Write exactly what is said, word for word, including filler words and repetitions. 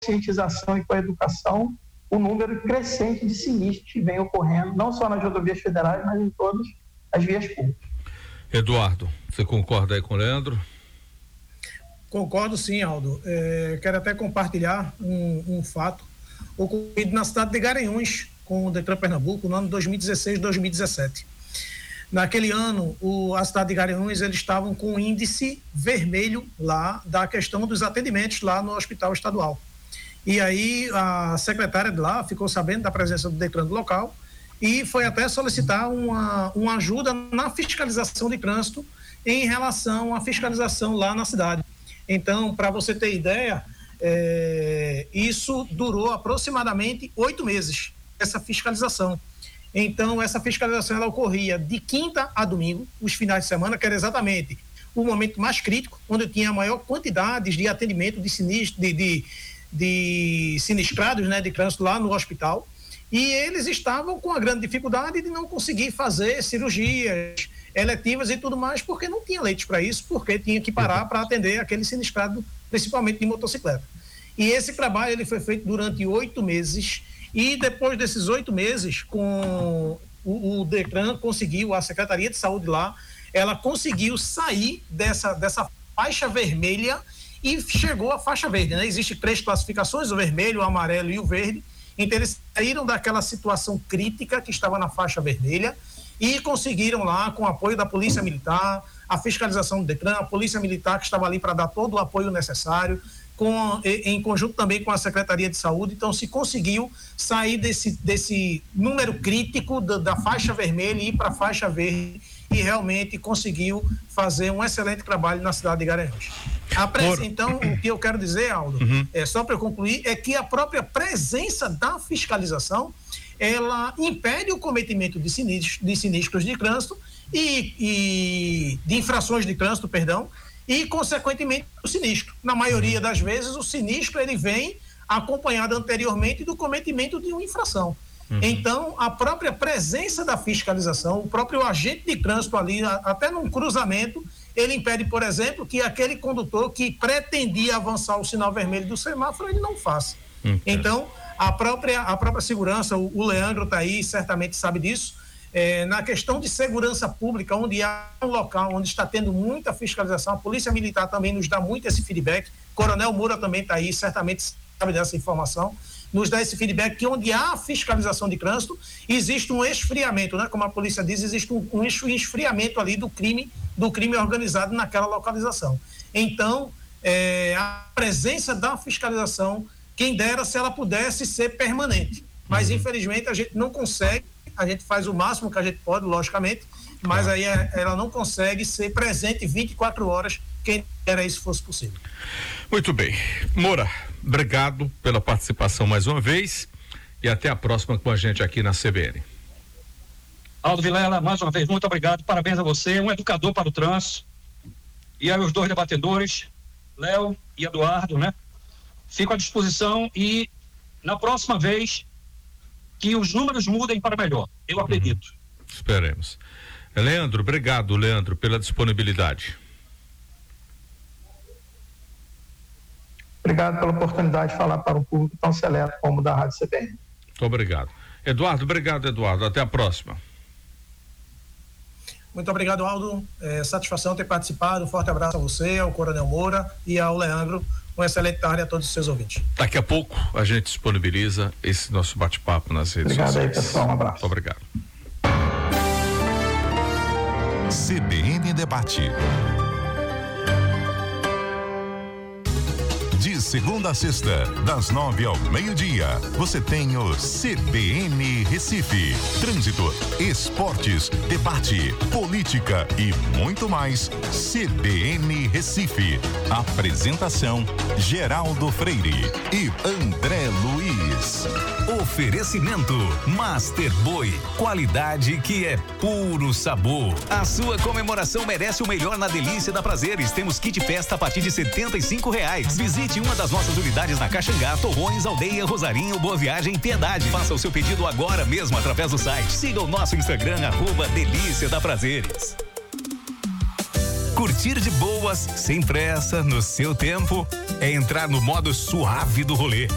conscientização e com a educação, o número crescente de sinistros que vem ocorrendo, não só nas rodovias federais, mas em todas as vias públicas. Eduardo, você concorda aí com o Leandro? Concordo sim, Aldo. É, quero até compartilhar um, um fato ocorrido na cidade de Garanhuns com o Detran Pernambuco no ano dois mil e dezesseis, dois mil e dezessete. Naquele ano, o, a cidade de Garanhuns, eles estavam com índice vermelho lá da questão dos atendimentos lá no hospital estadual. E aí a secretária de lá ficou sabendo da presença do Detran do local e foi até solicitar uma, uma ajuda na fiscalização de trânsito em relação à fiscalização lá na cidade. Então, para você ter ideia, é, isso durou aproximadamente oito meses, essa fiscalização. Então, essa fiscalização ela ocorria de quinta a domingo, os finais de semana, que era exatamente o momento mais crítico, onde tinha a maior quantidade de atendimento de, sinistro, de, de, de sinistrados, né, de trânsito lá no hospital. E eles estavam com a grande dificuldade de não conseguir fazer cirurgias eletivas e tudo mais, porque não tinha leitos para isso, porque tinha que parar para atender aquele sinistrado, principalmente de motocicleta. E esse trabalho ele foi feito durante oito meses, e depois desses oito meses, com o, o Detran conseguiu, a Secretaria de Saúde lá, ela conseguiu sair dessa, dessa faixa vermelha e chegou à faixa verde, né? Existem três classificações, o vermelho, o amarelo e o verde. Então eles saíram daquela situação crítica que estava na faixa vermelha e conseguiram lá, com o apoio da Polícia Militar, a fiscalização do Detran, a Polícia Militar que estava ali para dar todo o apoio necessário, com, em conjunto também com a Secretaria de Saúde. Então se conseguiu sair desse, desse número crítico da, da faixa vermelha e ir para a faixa verde, e realmente conseguiu fazer um excelente trabalho na cidade de Garanhuns. A pres... Por... Então, o que eu quero dizer, Aldo, uhum. é, só para concluir, é que a própria presença da fiscalização, ela impede o cometimento de sinistros de, sinistros de trânsito e, e de infrações de trânsito, perdão, e, consequentemente, o sinistro. Na maioria das vezes, o sinistro ele vem acompanhado anteriormente do cometimento de uma infração. Uhum. Então, a própria presença da fiscalização, o próprio agente de trânsito ali, até num cruzamento, ele impede, por exemplo, que aquele condutor que pretendia avançar o sinal vermelho do semáforo, ele não faça. Uhum. Então, a própria, a própria segurança, o, o Leandro está aí, certamente sabe disso, é, na questão de segurança pública, onde há um local onde está tendo muita fiscalização, a Polícia Militar também nos dá muito esse feedback, Coronel Moura também está aí, certamente sabe dessa informação, nos dá esse feedback que onde há fiscalização de trânsito, existe um esfriamento, né? Como a polícia diz, existe um, um esfriamento ali do crime, do crime organizado naquela localização. Então, é, a presença da fiscalização, quem dera se ela pudesse ser permanente, mas uhum. infelizmente a gente não consegue, a gente faz o máximo que a gente pode, logicamente, mas aí ela não consegue ser presente vinte e quatro horas, quem dera isso fosse possível. Muito bem. Moura, obrigado pela participação mais uma vez e até a próxima com a gente aqui na C B N. Aldo Vilela, mais uma vez, muito obrigado, parabéns a você, um educador para o trânsito, e aí os dois debatedores, Léo e Eduardo, né? Fico à disposição e na próxima vez que os números mudem para melhor, eu acredito. Uhum. Esperemos. Leandro, obrigado, Leandro, pela disponibilidade. Obrigado pela oportunidade de falar para um público tão seleto como o da Rádio C B N. Muito obrigado. Eduardo, obrigado, Eduardo. Até a próxima. Muito obrigado, Aldo. É, satisfação ter participado. Um forte abraço a você, ao Coronel Moura e ao Leandro. Uma excelente tarde a todos os seus ouvintes. Daqui a pouco a gente disponibiliza esse nosso bate-papo nas redes obrigado sociais. Obrigado aí, pessoal. Um abraço. Muito obrigado. C B N Debate. De segunda a sexta, das nove ao meio-dia, você tem o C B N Recife. Trânsito, esportes, debate, política e muito mais. C B N Recife. Apresentação: Geraldo Freire e André Luiz. Oferecimento: Master Boi, qualidade que é puro sabor. A sua comemoração merece o melhor na delícia da Prazeres. Temos kit festa a partir de setenta e cinco reais. Visite uma das nossas unidades na Caxangá, Torrões, Aldeia, Rosarinho, Boa Viagem, Piedade. Faça o seu pedido agora mesmo através do site. Siga o nosso Instagram, arroba Delícia da Prazeres. Curtir de boas, sem pressa, no seu tempo, é entrar no modo suave do rolê.